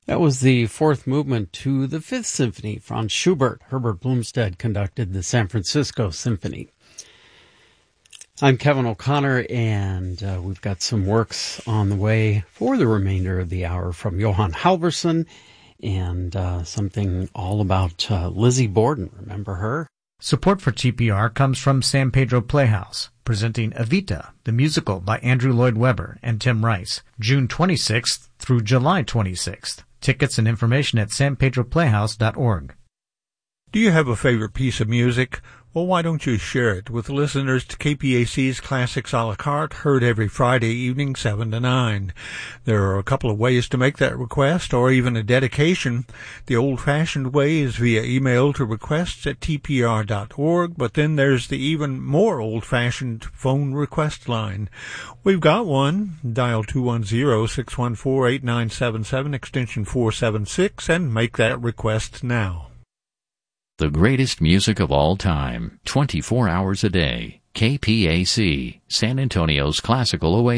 That was the fourth movement to the Fifth Symphony. Franz Schubert. Herbert Blumstead conducted the San Francisco Symphony. I'm Kevin O'Connor, and we've got some works on the way for the remainder of the hour from Johann Halvorson and something all about Lizzie Borden. Remember her? Support for TPR comes from San Pedro Playhouse, presenting Evita, the musical by Andrew Lloyd Webber and Tim Rice, June 26th through July 26th. Tickets and information at sanpedroplayhouse.org. Do you have a favorite piece of music? Well, why don't you share it with listeners to KPAC's Classics a la carte, heard every Friday evening 7 to 9. There are a couple of ways to make that request, or even a dedication. The old-fashioned way is via email to requests@tpr.org, but then there's the even more old-fashioned phone request line. We've got one. Dial 210-614-8977, extension 476, and make that request now. The greatest music of all time, 24 hours a day. KPAC, San Antonio's classical oasis.